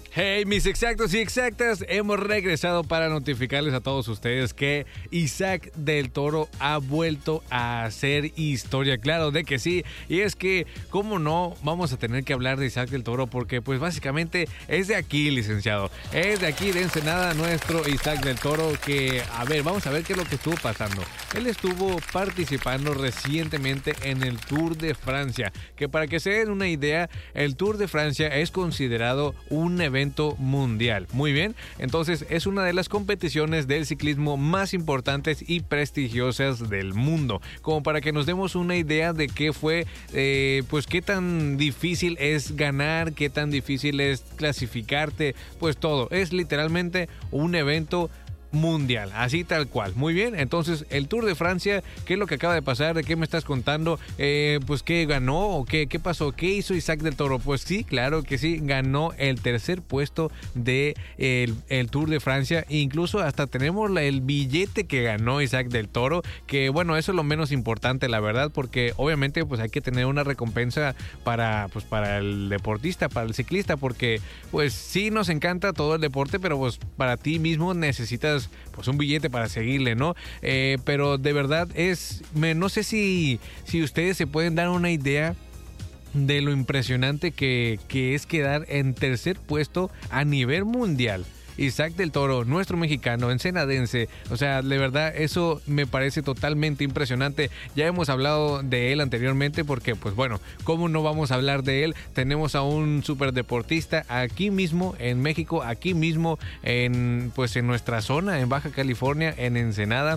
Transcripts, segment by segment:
Hey, mis exactos y exactas, hemos regresado para notificarles a todos ustedes que Isaac del Toro ha vuelto a hacer historia. Claro de que sí, y es que, ¿cómo no? Vamos a tener que hablar de Isaac del Toro porque pues básicamente es de aquí, licenciado. Es de aquí, de Ensenada, nuestro Isaac del Toro que, a ver, vamos a ver qué es lo que estuvo pasando. Él estuvo participando recientemente en el Tour de Francia, que para que se den una idea, el Tour de Francia es considerado un evento mundial. Muy bien, entonces es una de las competiciones del ciclismo más importantes y prestigiosas del mundo. Como para que nos demos una idea de qué fue, pues qué tan difícil es ganar, qué tan difícil es clasificarte, pues todo. Es literalmente un evento mundial, así tal cual. Muy bien, entonces el Tour de Francia, ¿qué es lo que acaba de pasar? ¿De qué me estás contando? Pues ¿qué ganó? ¿O qué pasó? ¿Qué hizo Isaac del Toro? Pues sí, claro que sí, ganó el tercer puesto de el Tour de Francia. Incluso hasta tenemos el billete que ganó Isaac del Toro, que bueno, eso es lo menos importante, la verdad, porque obviamente pues hay que tener una recompensa para el deportista, para el ciclista, porque pues sí nos encanta todo el deporte, pero pues para ti mismo necesitas pues un billete para seguirle, ¿no? Pero de verdad no sé si ustedes se pueden dar una idea de lo impresionante que es quedar en tercer puesto a nivel mundial. Isaac del Toro, nuestro mexicano, ensenadense, o sea, de verdad eso me parece totalmente impresionante. Ya hemos hablado de él anteriormente porque, pues bueno, ¿cómo no vamos a hablar de él? Tenemos a un superdeportista aquí mismo en México, aquí mismo en nuestra zona, en Baja California, en Ensenada.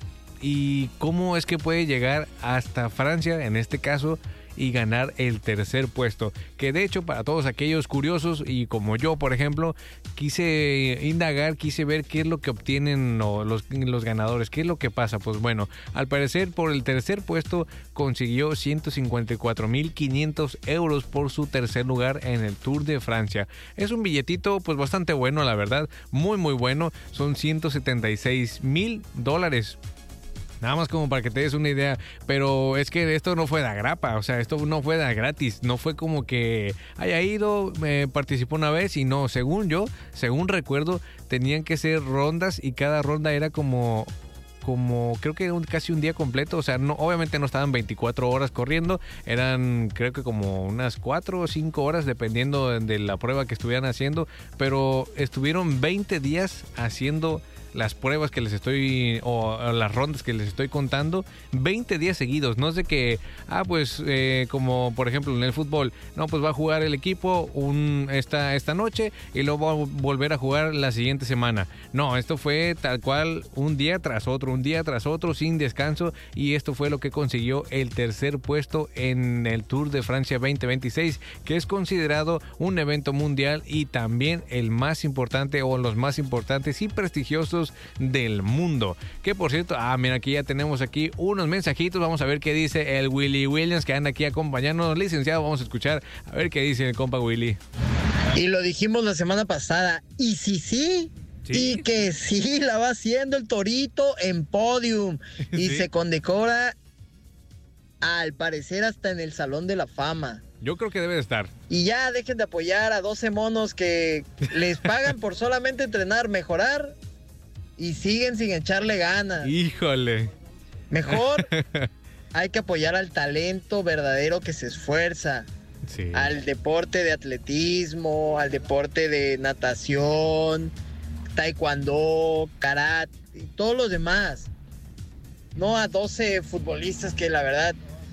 ¿Y cómo es que puede llegar hasta Francia, en este caso, y ganar el tercer puesto? Que de hecho, para todos aquellos curiosos y como yo, por ejemplo, quise indagar, quise ver qué es lo que obtienen los ganadores, qué es lo que pasa. Pues bueno, al parecer por el tercer puesto consiguió 154,500 euros por su tercer lugar en el Tour de Francia. Es un billetito pues bastante bueno, la verdad, muy muy bueno. Son $176,000. Nada más como para que te des una idea, pero es que esto no fue de agrapa, o sea, esto no fue de gratis, no fue como que haya ido, participó una vez y no, según recuerdo, tenían que ser rondas y cada ronda era como creo que casi un día completo, o sea, no, obviamente no estaban 24 horas corriendo, eran creo que como unas 4 o 5 horas dependiendo de la prueba que estuvieran haciendo, pero estuvieron 20 días haciendo las pruebas que les estoy, o las rondas que les estoy contando, 20 días seguidos. No es de que, como por ejemplo en el fútbol, no, pues va a jugar el equipo esta noche y luego va a volver a jugar la siguiente semana. No, esto fue tal cual un día tras otro, sin descanso, y esto fue lo que consiguió el tercer puesto en el Tour de Francia 2026, que es considerado un evento mundial y también el más importante o los más importantes y prestigiosos del mundo. Que por cierto, mira, aquí ya tenemos aquí unos mensajitos, vamos a ver qué dice el Willy Williams que anda aquí acompañándonos, licenciado, vamos a escuchar a ver qué dice el compa Willy. Y lo dijimos la semana pasada, y sí, y que sí la va haciendo el Torito en podium y se condecora al parecer hasta en el Salón de la Fama. Yo creo que debe de estar. Y ya dejen de apoyar a 12 monos que les pagan por solamente entrenar, mejorar y siguen sin echarle ganas. Híjole. Mejor hay que apoyar al talento verdadero que se esfuerza. Sí. Al deporte de atletismo, al deporte de natación, taekwondo, karate y todos los demás. No a 12 futbolistas que la verdad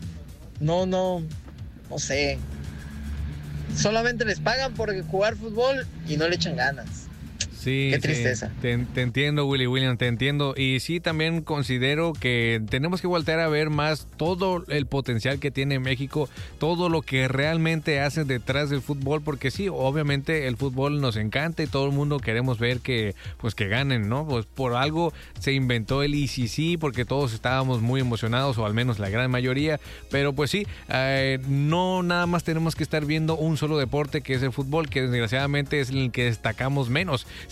no sé. Solamente les pagan por jugar fútbol y no le echan ganas. Sí, qué tristeza. Sí. Te entiendo, Willy William, te entiendo. Y sí, también considero que tenemos que voltear a ver más todo el potencial que tiene México, todo lo que realmente hace detrás del fútbol, porque sí, obviamente el fútbol nos encanta y todo el mundo queremos ver que ganen, ¿no? Pues por algo se inventó el ICC, porque todos estábamos muy emocionados, o al menos la gran mayoría, pero pues sí, no nada más tenemos que estar viendo un solo deporte que es el fútbol, que desgraciadamente es el que destacamos menos,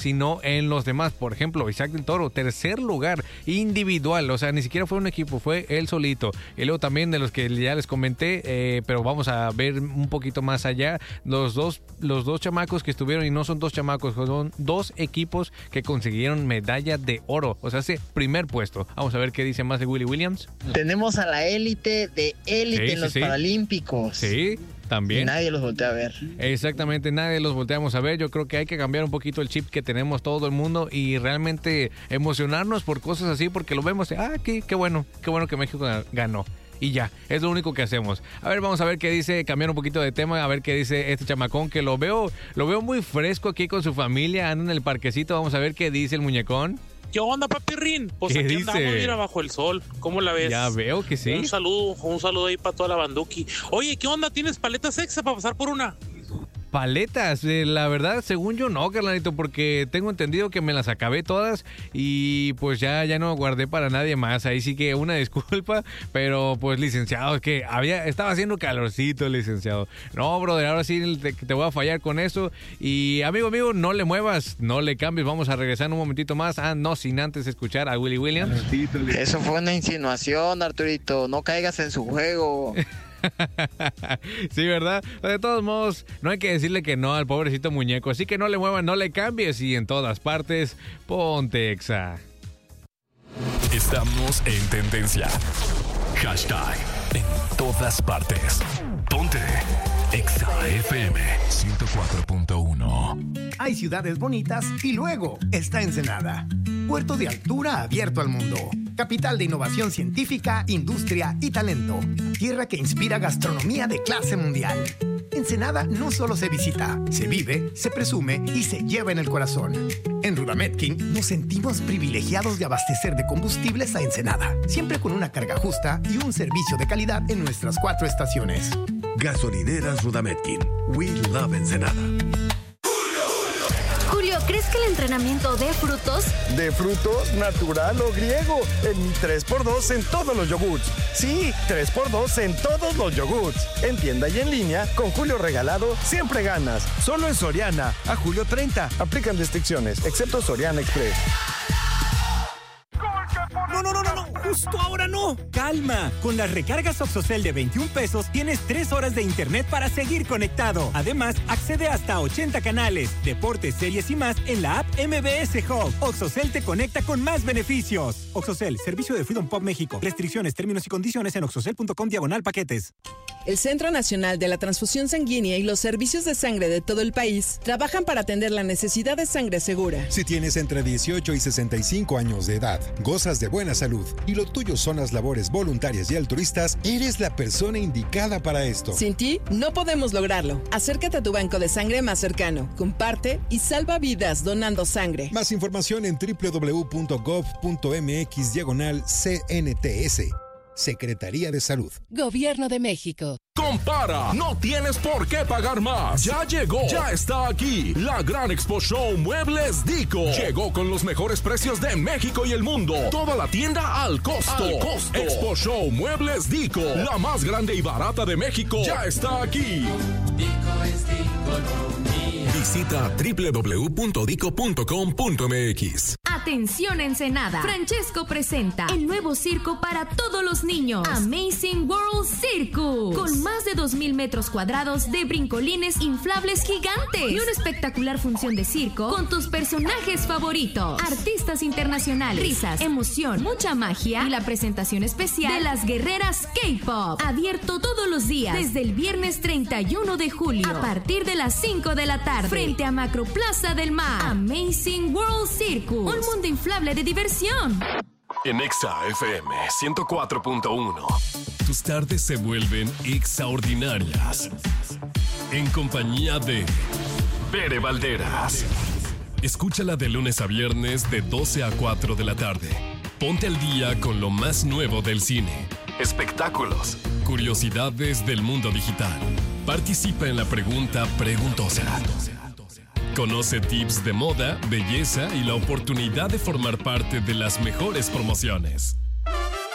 sino en los demás. Por ejemplo, Isaac del Toro, tercer lugar individual, o sea, ni siquiera fue un equipo, fue él solito. Y luego también de los que ya les comenté, pero vamos a ver un poquito más allá, los dos chamacos que estuvieron, y no son dos chamacos, son dos equipos que consiguieron medalla de oro, o sea, ese primer puesto. Vamos a ver qué dice más de Willie Williams. Tenemos a la élite de élite en los Paralímpicos. Sí, también. Y nadie los voltea a ver. Exactamente, nadie los volteamos a ver. Yo creo que hay que cambiar un poquito el chip que tenemos todo el mundo y realmente emocionarnos por cosas así, porque lo vemos, qué bueno que México ganó. Y ya, es lo único que hacemos. A ver, vamos a ver qué dice, cambiar un poquito de tema, a ver qué dice este chamacón, que lo veo muy fresco aquí con su familia, anda en el parquecito. Vamos a ver qué dice el muñecón. ¿Qué onda, papirrín? Pues aquí dice? andamos, mira, bajo el sol. ¿Cómo la ves? Ya veo que sí. Un saludo ahí para toda la banduki. Oye, ¿qué onda? ¿Tienes paletas extra para pasar por una? Paletas, la verdad, según yo no, carnalito, porque tengo entendido que me las acabé todas y pues ya no guardé para nadie más. Ahí sí que una disculpa, pero pues licenciado, es que estaba haciendo calorcito, licenciado. No, brother, ahora sí te voy a fallar con eso. Y amigo, no le muevas, no le cambies, vamos a regresar un momentito más. No sin antes escuchar a Willie Williams. Eso fue una insinuación, Arturito, no caigas en su juego. Sí, ¿verdad? De todos modos, no hay que decirle que no al pobrecito muñeco, así que no le muevan, no le cambies, y en todas partes, ponte Exa. Estamos en tendencia. Hashtag en todas partes. Ponte Exa FM 104.1. Hay ciudades bonitas y luego está Ensenada. Puerto de altura abierto al mundo. Capital de innovación científica, industria y talento. Tierra que inspira gastronomía de clase mundial. Ensenada no solo se visita, se vive, se presume y se lleva en el corazón. En Rudametkin nos sentimos privilegiados de abastecer de combustibles a Ensenada, siempre con una carga justa y un servicio de calidad en nuestras 4 estaciones. Gasolineras Rudametkin. We love Ensenada. Julio, ¿crees que el entrenamiento dé frutos? ¿De frutos, natural o griego? En mi 3x2 en todos los yogurts. Sí, 3x2 en todos los yogurts. En tienda y en línea, con Julio regalado, siempre ganas. Solo en Soriana, a julio 30. Aplican restricciones, excepto Soriana Express. No, justo ahora no. Calma, con las recargas Oxocel de 21 pesos tienes 3 horas de internet para seguir conectado. Además, accede hasta 80 canales, deportes, series y más en la app MBS Hub. Oxocel te conecta con más beneficios. Oxocel, servicio de Freedom Pop México. Restricciones, términos y condiciones en oxocel.com/paquetes. El Centro Nacional de la Transfusión Sanguínea y los servicios de sangre de todo el país trabajan para atender la necesidad de sangre segura. Si tienes entre 18 y 65 años de edad, gozas de buena salud y lo tuyo son las labores voluntarias y altruistas, eres la persona indicada para esto. Sin ti, no podemos lograrlo. Acércate a tu banco de sangre más cercano, comparte y salva vidas donando sangre. Más información en www.gov.mx/CNTS. Secretaría de Salud. Gobierno de México. Compara, no tienes por qué pagar más. Ya llegó, ya está aquí. La Gran Expo Show Muebles Dico. Llegó con los mejores precios de México y el mundo. Toda la tienda al costo. Expo Show Muebles Dico. La más grande y barata de México. Ya está aquí. Dico es Diconomía. Visita www.dico.com.mx. Atención Ensenada. Francesco presenta el nuevo circo para todos los niños. Amazing World Circus. Con más de 2,000 metros cuadrados de brincolines inflables gigantes. Y una espectacular función de circo con tus personajes favoritos. Artistas internacionales, risas, emoción, mucha magia y la presentación especial de las guerreras K-Pop. Abierto todos los días desde el viernes 31 de julio a partir de las 5 de la tarde. Frente a Macroplaza del Mar. Amazing World Circus. Un mundo inflable de diversión. En Exa FM 104.1. Tus tardes se vuelven extraordinarias. En compañía de Bere Valderas. Escúchala de lunes a viernes de 12 a 4 de la tarde. Ponte al día con lo más nuevo del cine, espectáculos, curiosidades del mundo digital. Participa en la pregunta preguntosa. Conoce tips de moda, belleza y la oportunidad de formar parte de las mejores promociones.